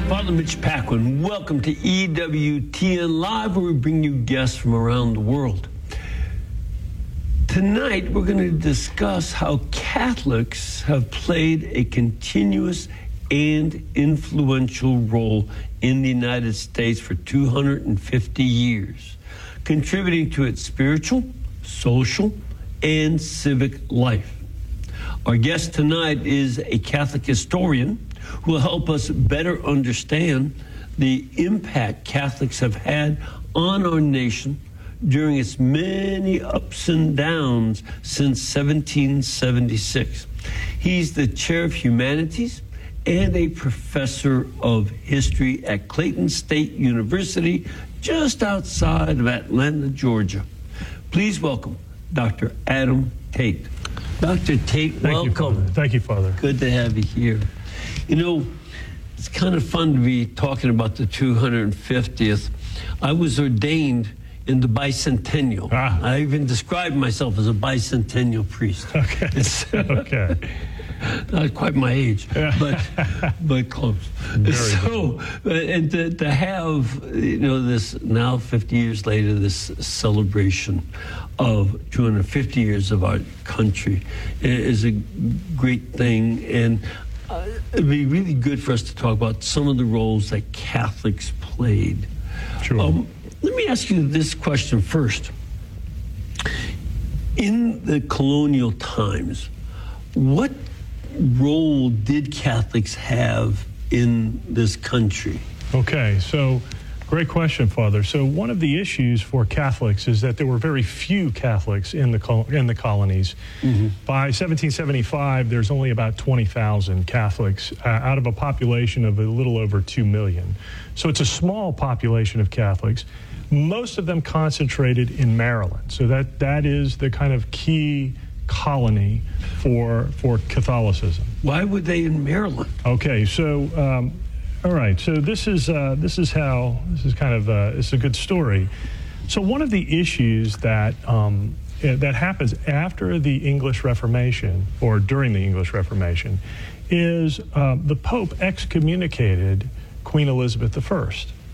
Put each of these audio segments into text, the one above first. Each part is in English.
Father Mitch Paquin, welcome to EWTN Live, where we bring you guests from around the world. Tonight, we're going to discuss how Catholics have played a continuous and influential role in the United States for 250 years, contributing to its spiritual, social, and civic life. Our guest tonight is a Catholic historian who will help us better understand the impact Catholics have had on our nation during its many ups and downs since 1776. He's the chair of humanities and a professor of history at Clayton State University, just outside of Atlanta, Georgia. Please welcome Dr. Adam Tate. Dr. Tate, welcome. Thank you, Father. Good to have you here. You know, it's kind of fun to be talking about the 250th. I was ordained in the bicentennial. I even described myself as a bicentennial priest. Okay. Okay. Not quite my age, but close. So, and to have, this now 50 years later, this celebration of 250 years of our country is a great thing. And it'd be really good for us to talk about some of the roles that Catholics played. Sure. Let me ask you this question first. In the colonial times, what role did Catholics have in this country? Okay, so great question, Father. So one of the issues for Catholics is that there were very few Catholics in the colonies. Mm-hmm. By 1775, there's only about 20,000 Catholics out of a population of a little over 2 million. So it's a small population of Catholics. Most of them concentrated in Maryland. So that is the kind of key colony for Catholicism. Why were they in Maryland? Okay, so all right. So this is a good story. So one of the issues that happens after the English Reformation or during the English Reformation is the Pope excommunicated Queen Elizabeth I.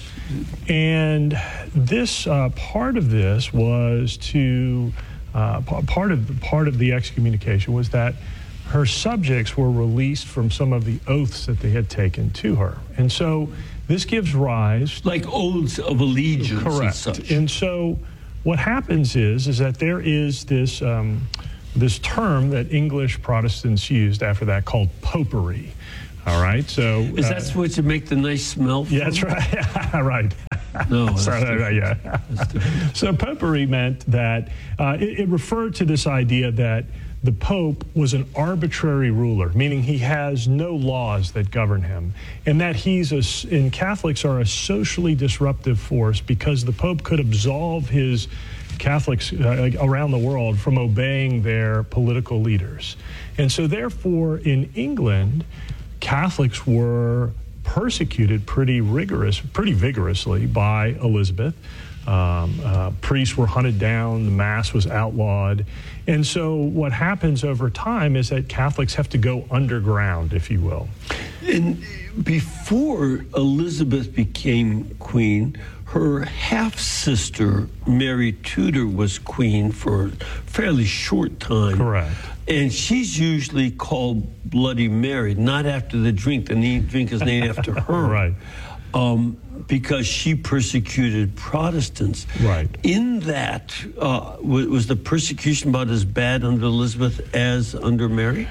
And this part of this was to part of the excommunication was that her subjects were released from some of the oaths that they had taken to her, and so this gives rise like oaths of allegiance. Correct. And such. And so what happens is that there is this this term that English Protestants used after that called popery. All right, so is that what to make the nice smell from? Yeah, that's right. Right. No, sorry, yeah. So popery meant that it referred to this idea that the Pope was an arbitrary ruler, meaning he has no laws that govern him, and that and Catholics are a socially disruptive force because the Pope could absolve his Catholics around the world from obeying their political leaders. And so therefore, in England, Catholics were persecuted pretty vigorously by Elizabeth. Priests were hunted down, the Mass was outlawed. And so what happens over time is that Catholics have to go underground, if you will. And before Elizabeth became queen, her half-sister, Mary Tudor, was queen for a fairly short time. Correct. And she's usually called Bloody Mary, not after the drink. The drink is named after her. Right. Because she persecuted Protestants. Right. In that, was the persecution about as bad under Elizabeth as under Mary?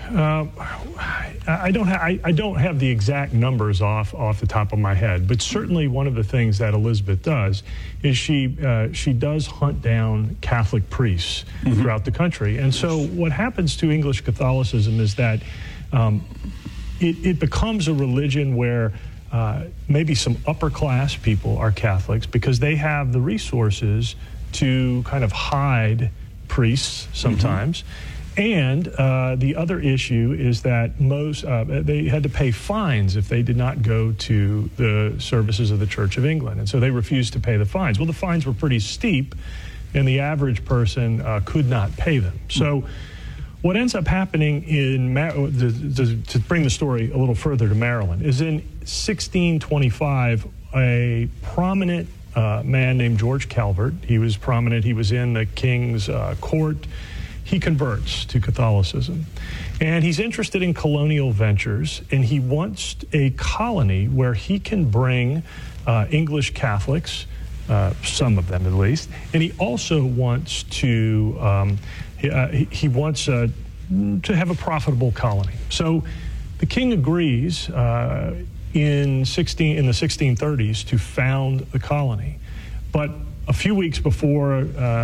I don't have the exact numbers off the top of my head, but certainly one of the things that Elizabeth does is she does hunt down Catholic priests mm-hmm. throughout the country. And so what happens to English Catholicism is that it becomes a religion where maybe some upper class people are Catholics because they have the resources to kind of hide priests sometimes. Mm-hmm. And the other issue is that most they had to pay fines if they did not go to the services of the Church of England. And so they refused to pay the fines. Well, the fines were pretty steep, and the average person could not pay them. So what ends up happening to bring the story a little further to Maryland is in 1625, a prominent man named George Calvert, he was prominent, he was in the king's court, he converts to Catholicism. And he's interested in colonial ventures, and he wants a colony where he can bring English Catholics, some of them at least, and he also wants to he wants to have a profitable colony. So the king agrees in the 1630s to found the colony, but a few weeks before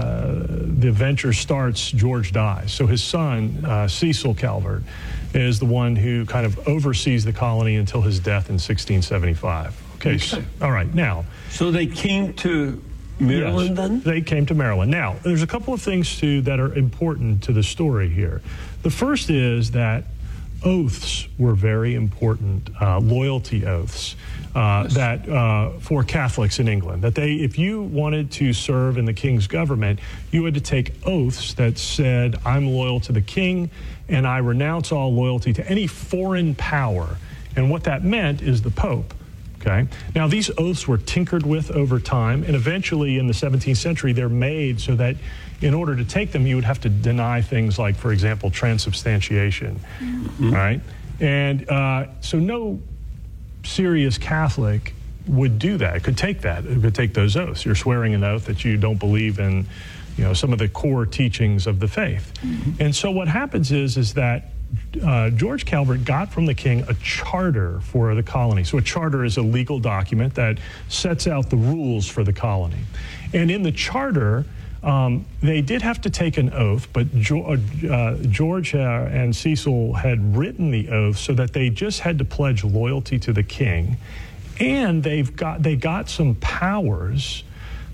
the venture starts, George dies. So his son, Cecil Calvert, is the one who kind of oversees the colony until his death in 1675. Okay. So, all right, now. So they came to Maryland then? They came to Maryland. Now, there's a couple of things, too, that are important to the story here. The first is that oaths were very important, loyalty oaths, that for Catholics in England, that if you wanted to serve in the king's government, you had to take oaths that said, I'm loyal to the king, and I renounce all loyalty to any foreign power. And what that meant is the Pope. Okay. Now, these oaths were tinkered with over time, and eventually in the 17th century, they're made so that in order to take them, you would have to deny things like, for example, transubstantiation. Mm-hmm. All right. And so no serious Catholic would do that. It could take that. It could take those oaths. You're swearing an oath that you don't believe in, some of the core teachings of the faith. Mm-hmm. And so what happens is that George Calvert got from the king a charter for the colony. So a charter is a legal document that sets out the rules for the colony. And in the charter, they did have to take an oath, but George and Cecil had written the oath so that they just had to pledge loyalty to the king. And they got some powers.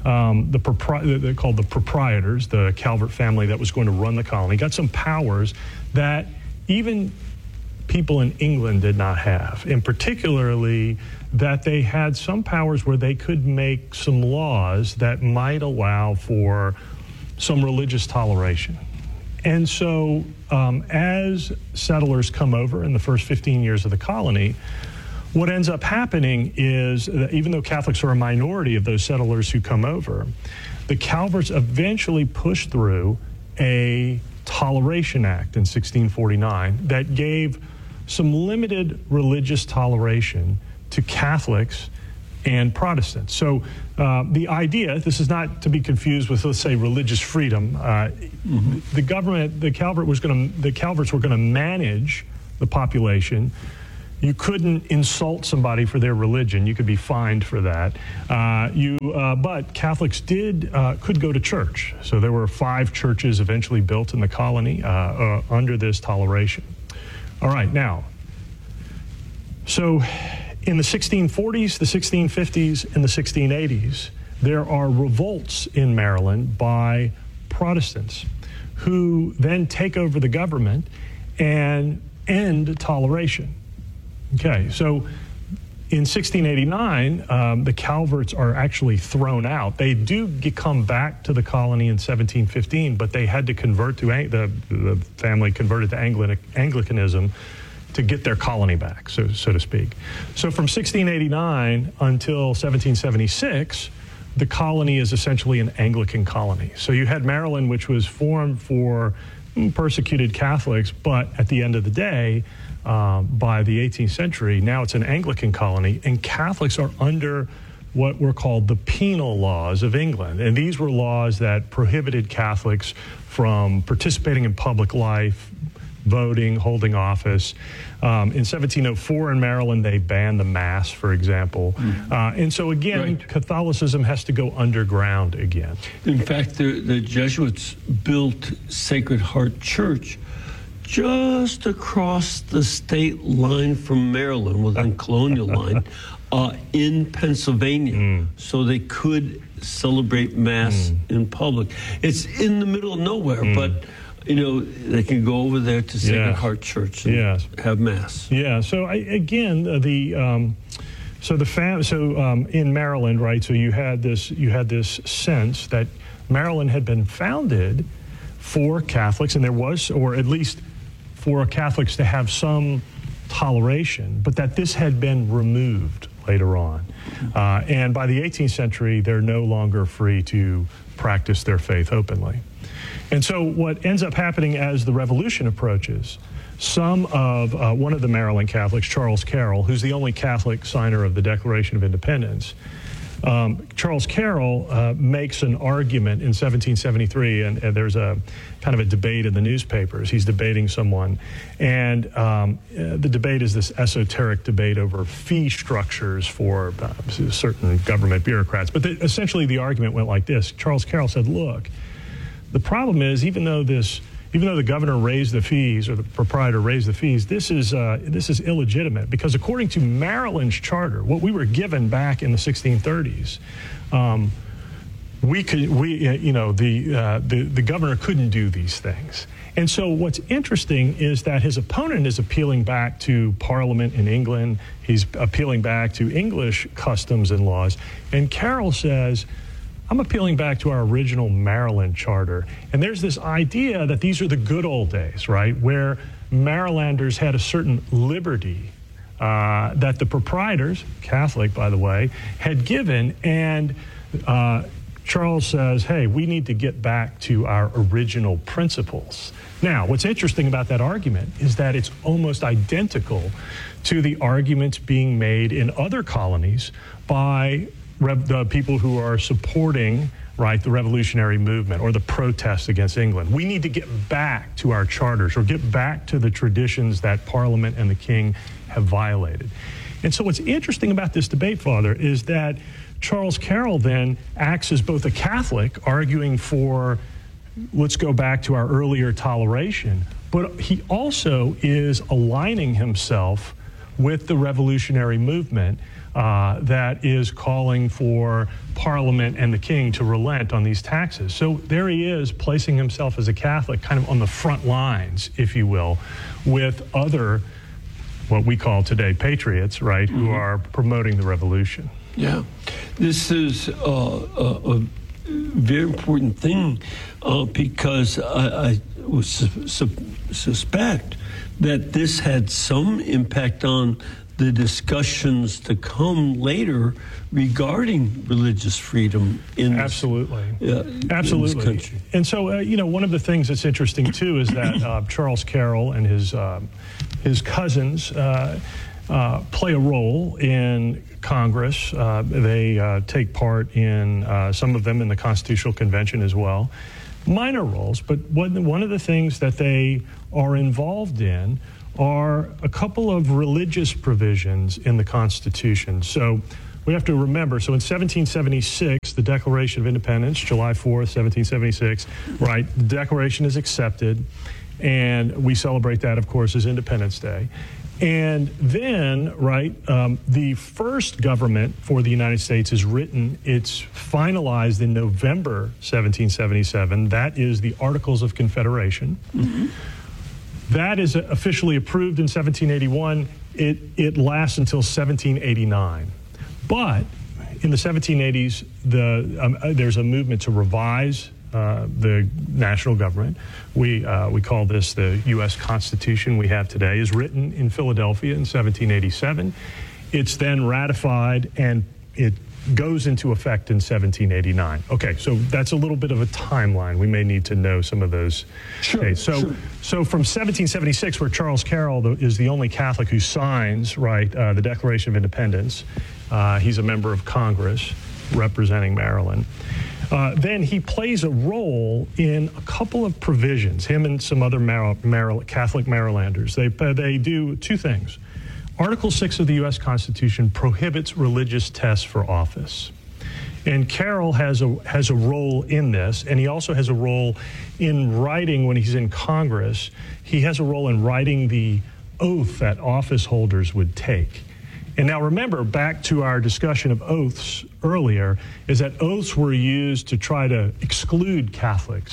They're called the proprietors, the Calvert family that was going to run the colony, got some powers that even people in England did not have, and particularly that they had some powers where they could make some laws that might allow for some religious toleration. And so as settlers come over in the first 15 years of the colony, what ends up happening is that even though Catholics are a minority of those settlers who come over, the Calverts eventually push through a Toleration Act in 1649 that gave some limited religious toleration to Catholics and Protestants. So the idea, this is not to be confused with, let's say, religious freedom. The government, the Calverts were going to manage the population. You couldn't insult somebody for their religion. You could be fined for that. But Catholics could go to church. So there were 5 churches eventually built in the colony under this toleration. All right, now, so in the 1640s, the 1650s, and the 1680s, there are revolts in Maryland by Protestants who then take over the government and end toleration. Okay, so in 1689, the Calverts are actually thrown out. They do come back to the colony in 1715, but they had to convert to, the family converted to Anglicanism to get their colony back, so to speak. So from 1689 until 1776, the colony is essentially an Anglican colony. So you had Maryland, which was formed for persecuted Catholics, but at the end of the day, by the 18th century, now it's an Anglican colony, and Catholics are under what were called the penal laws of England. And these were laws that prohibited Catholics from participating in public life, voting, holding office. In 1704 in Maryland, they banned the Mass, for example. And so again, right. Catholicism has to go underground again. In fact, the Jesuits built Sacred Heart Church just across the state line from Maryland, within colonial line, in Pennsylvania, so they could celebrate Mass in public. It's in the middle of nowhere, but they can go over there to Sacred Heart Church and have Mass. Yeah. So again, in Maryland, right? So you had this sense that Maryland had been founded for Catholics, and there was, or at least for Catholics to have some toleration, but that this had been removed later on. And by the 18th century, they're no longer free to practice their faith openly. And so what ends up happening as the Revolution approaches, some of one of the Maryland Catholics, Charles Carroll, who's the only Catholic signer of the Declaration of Independence, Charles Carroll makes an argument in 1773, and there's a kind of a debate in the newspapers. He's debating someone, and the debate is this esoteric debate over fee structures for certain government bureaucrats. But essentially the argument went like this. Charles Carroll said, look, the problem is even though the governor raised the fees, or the proprietor raised the fees, this is illegitimate, because according to Maryland's charter, what we were given back in the 1630s, the governor couldn't do these things. And so what's interesting is that his opponent is appealing back to Parliament in England. He's appealing back to English customs and laws. And Carroll says, I'm appealing back to our original Maryland charter. And there's this idea that these are the good old days, right, where Marylanders had a certain liberty that the proprietors, Catholic, by the way, had given. And Charles says, hey, we need to get back to our original principles. Now, what's interesting about that argument is that it's almost identical to the arguments being made in other colonies by the people who are supporting, right, the revolutionary movement or the protests against England. We need to get back to our charters, or get back to the traditions that Parliament and the King have violated. And so what's interesting about this debate, Father, is that Charles Carroll then acts as both a Catholic, arguing for, let's go back to our earlier toleration, but he also is aligning himself with the revolutionary movement that is calling for Parliament and the King to relent on these taxes. So there he is, placing himself as a Catholic kind of on the front lines, if you will, with other, what we call today patriots, right, who are promoting the revolution. Yeah, this is a very important thing because I suspect that this had some impact on the discussions to come later regarding religious freedom in absolutely this country. And so one of the things that's interesting too is that Charles Carroll and his cousins play a role in Congress. They take part in some of them in the Constitutional Convention as well. Minor roles, but one of the things that they are involved in are a couple of religious provisions in the Constitution. So we have to remember, so in 1776, the Declaration of Independence, July 4th, 1776, right, the Declaration is accepted, and we celebrate that, of course, as Independence Day. And then, right, the first government for the United States is written. It's finalized in November 1777. That is the Articles of Confederation. Mm-hmm. That is officially approved in 1781. It lasts until 1789. But in the 1780s, there's a movement to revise the national government. We call this the U.S. Constitution we have today, is written in Philadelphia in 1787. It's then ratified, and it goes into effect in 1789. Okay, so that's a little bit of a timeline. We may need to know some of those dates. So from 1776, where Charles Carroll is the only Catholic who signs, right, the Declaration of Independence, he's a member of Congress representing Maryland. Then he plays a role in a couple of provisions, him and some other Catholic Marylanders. They do two things. Article 6 of the U.S. Constitution prohibits religious tests for office. And Carroll has a role in this, and he also has a role in writing when he's in Congress. He has a role in writing the oath that office holders would take. And now remember, back to our discussion of oaths earlier, is that oaths were used to try to exclude Catholics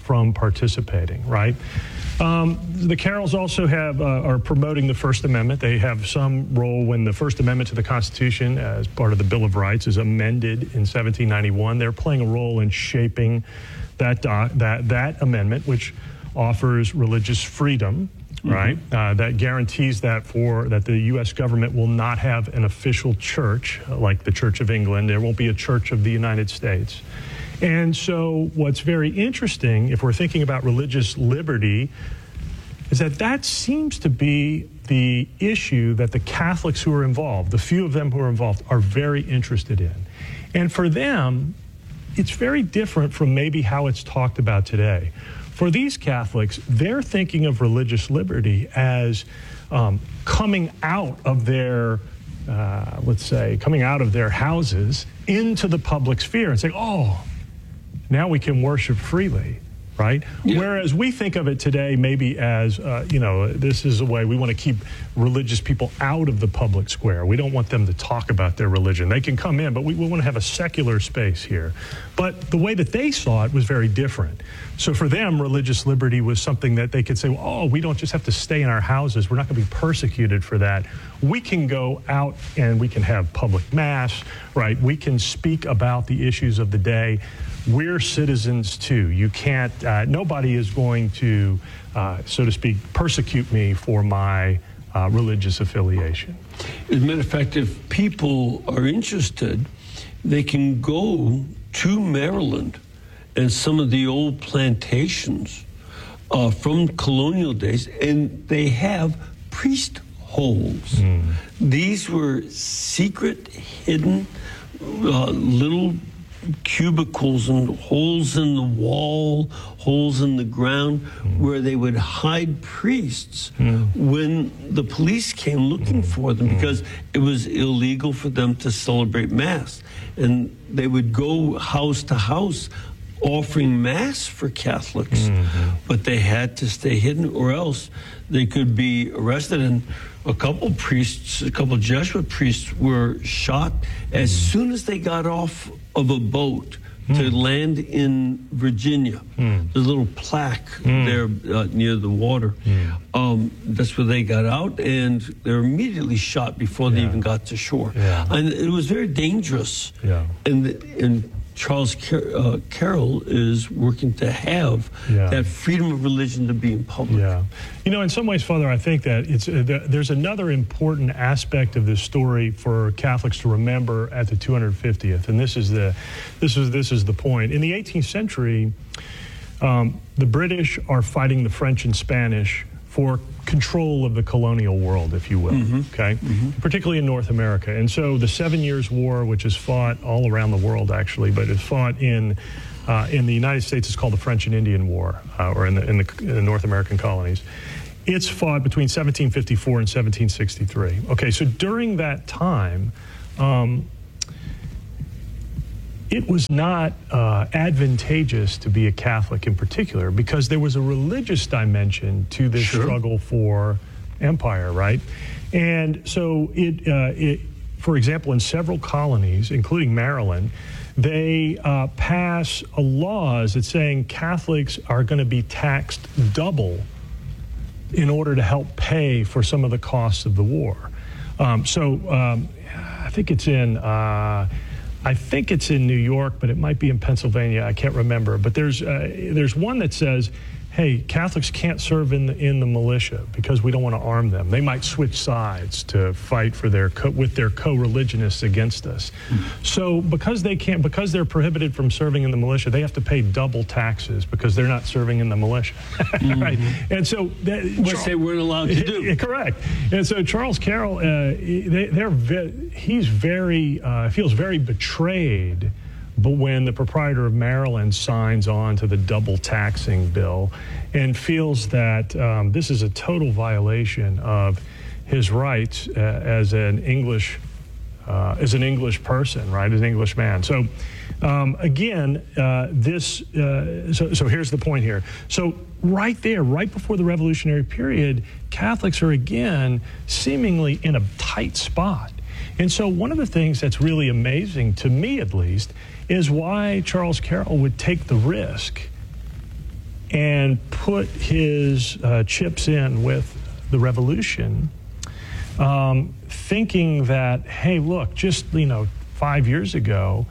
from participating, right? The Carrolls also are promoting the First Amendment. They have some role when the First Amendment to the Constitution, as part of the Bill of Rights, is amended in 1791. They're playing a role in shaping that amendment, which offers religious freedom, right? That guarantees that the U.S. government will not have an official church like the Church of England. There won't be a Church of the United States. And so what's very interesting, if we're thinking about religious liberty, is that seems to be the issue that the Catholics who are involved, the few of them who are involved, are very interested in. And for them, it's very different from maybe how it's talked about today. For these Catholics, they're thinking of religious liberty as coming out of their, coming out of their houses into the public sphere and saying, oh, now we can worship freely, right? Yeah. Whereas we think of it today maybe as, this is a way we want to keep religious people out of the public square. We don't want them to talk about their religion. They can come in, but we want to have a secular space here. But the way that they saw it was very different. So for them, religious liberty was something that they could say, we don't just have to stay in our houses. We're not going to be persecuted for that. We can go out and we can have public mass, right? We can speak about the issues of the day. We're citizens too. You can't, nobody is going to, so to speak, persecute me for my religious affiliation. As a matter of fact, if people are interested, they can go to Maryland and some of the old plantations from colonial days, and they have priest holes. These were secret, hidden, little cubicles and holes in the wall, holes in the ground, where they would hide priests when the police came looking for them, because it was illegal for them to celebrate Mass. And they would go house to house offering Mass for Catholics, but they had to stay hidden or else they could be arrested. And a couple Jesuit priests were shot as soon as they got off of a boat to land in Virginia. There's a little plaque there near the water. That's where they got out, and they were immediately shot before they even got to shore. And it was very dangerous. And Charles Carroll is working to have that freedom of religion to be in public. In some ways, Father, I think that there's another important aspect of this story for Catholics to remember at the 250th, and this is the point. In the 18th century, the British are fighting the French and Spanish for control of the colonial world, if you will, particularly in North America. And so the 7 Years' War, which is fought all around the world, actually, but it's fought in the United States, it's called the French and Indian War, or in the North American colonies. It's fought between 1754 and 1763. Okay, so during that time, it was not advantageous to be a Catholic in particular, because there was a religious dimension to this struggle for empire, right? And so for example, in several colonies, including Maryland, they pass laws that saying Catholics are going to be taxed double in order to help pay for some of the costs of the war. I think it's in New York, but it might be in Pennsylvania. I can't remember. But there's one that says, hey, Catholics can't serve in the militia because we don't want to arm them. They might switch sides to fight for with their co-religionists against us. So because they're prohibited from serving in the militia, they have to pay double taxes because they're not serving in the militia. Right? And so which they weren't allowed to do. Correct. And so Charles Carroll, he feels very betrayed. But when the proprietor of Maryland signs on to the double taxing bill and feels that this is a total violation of his rights as an English person, right, as an English man. So again, so here's the point here. So right there, right before the Revolutionary period, Catholics are again seemingly in a tight spot. And so one of the things that's really amazing, to me at least, is why Charles Carroll would take the risk and put his chips in with the revolution, thinking that, hey, look, just 5 years ago,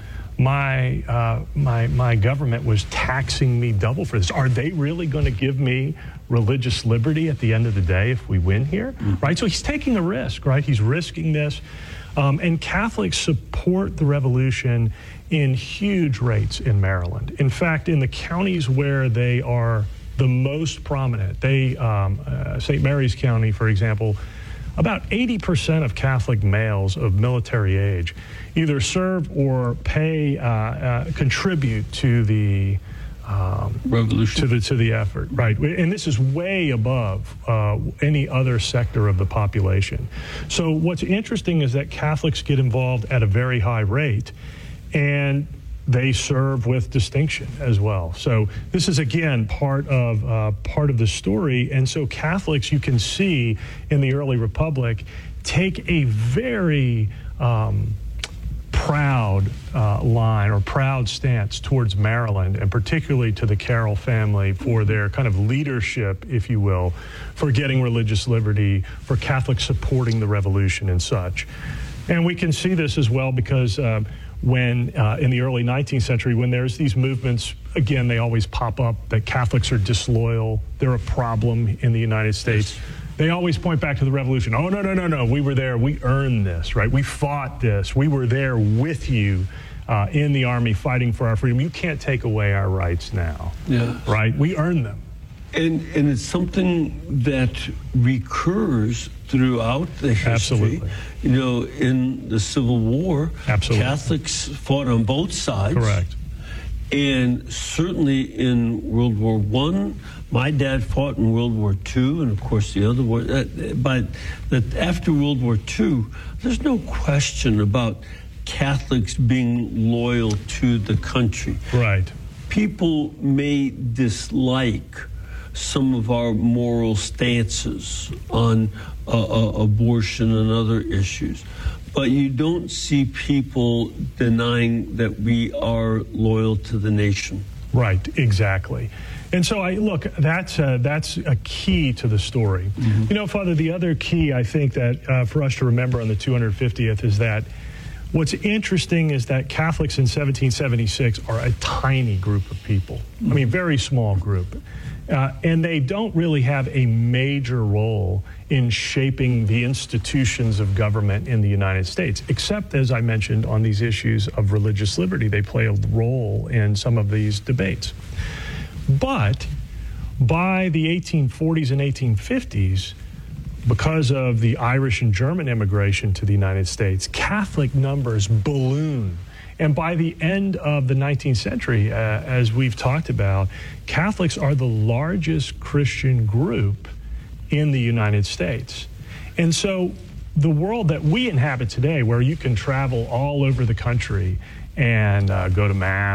my government was taxing me double for this. Are they really going to give me religious liberty at the end of the day if we win here? Mm-hmm. Right? So he's taking a risk, right? He's risking this. And Catholics support the revolution in huge rates in Maryland. In fact, in the counties where they are the most prominent, St. Mary's County, for example, about 80% of Catholic males of military age either serve or contribute to the revolution, to the effort, right? And this is way above any other sector of the population. So what's interesting is that Catholics get involved at a very high rate, and they serve with distinction as well. So this is, again, part of the story. And so Catholics, you can see in the early Republic, take a very proud line or proud stance towards Maryland, and particularly to the Carroll family for their kind of leadership, if you will, for getting religious liberty, for Catholics supporting the revolution and such. And we can see this as well because when in the early 19th century, when there's these movements, again, they always pop up that Catholics are disloyal, they're a problem in the United States. They always point back to the revolution. Oh, no, we were there, we earned this, right? We fought this, we were there with you in the army fighting for our freedom. You can't take away our rights now, right? We earned them. And it's something that recurs throughout the history. Absolutely. In the Civil War, absolutely, Catholics fought on both sides. Correct. And certainly in World War I, my dad fought in World War II, and of course the other war. But after World War II, there's no question about Catholics being loyal to the country. Right. People may dislike some of our moral stances on abortion and other issues, but you don't see people denying that we are loyal to the nation. Right, exactly. And so, that's a key to the story. Mm-hmm. Father, the other key, I think, that for us to remember on the 250th is that what's interesting is that Catholics in 1776 are a tiny group of people. I mean, very small group. And they don't really have a major role in shaping the institutions of government in the United States, except, as I mentioned, on these issues of religious liberty. They play a role in some of these debates. But by the 1840s and 1850s, because of the Irish and German immigration to the United States, Catholic numbers balloon. And by the end of the 19th century, as we've talked about, Catholics are the largest Christian group in the United States. And so the world that we inhabit today, where you can travel all over the country and go to Mass,